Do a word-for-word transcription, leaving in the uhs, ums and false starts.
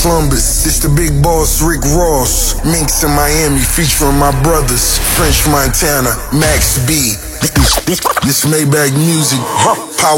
Columbus. This the big boss, Rick Ross. Minx in Miami, featuring my brothers. French Montana, Max B. This Maybach music. Power